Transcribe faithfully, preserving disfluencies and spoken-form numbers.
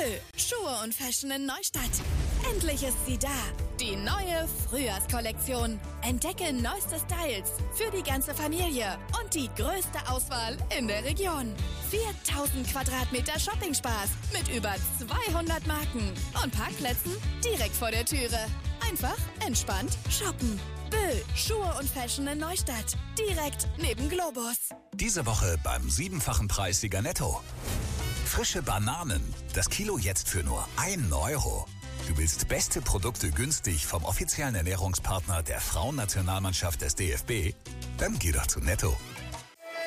Bö, Schuhe und Fashion in Neustadt. Endlich ist sie da. Die neue Frühjahrskollektion. Entdecke neueste Styles für die ganze Familie und die größte Auswahl in der Region. viertausend Quadratmeter Shopping-Spaß mit über zweihundert Marken und Parkplätzen direkt vor der Türe. Einfach entspannt shoppen. Bö, Schuhe und Fashion in Neustadt. Direkt neben Globus. Diese Woche beim siebenfachen Preissieger Netto. Frische Bananen. Das Kilo jetzt für nur ein Euro. Du willst beste Produkte günstig vom offiziellen Ernährungspartner der Frauennationalmannschaft des D F B? Dann geh doch zu Netto.